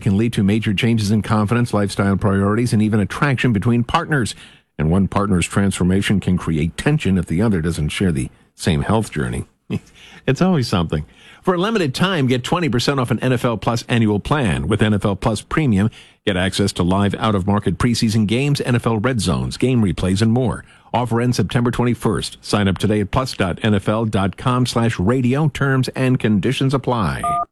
can lead to major changes in confidence, lifestyle priorities, and even attraction between partners. And one partner's transformation can create tension if the other doesn't share the same health journey. It's always something. For a limited time, get 20% off an NFL Plus annual plan. With NFL Plus Premium, get access to live out-of-market preseason games, NFL Red Zones, game replays, and more. Offer ends September 21st. Sign up today at plus.nfl.com/radio. Terms and conditions apply.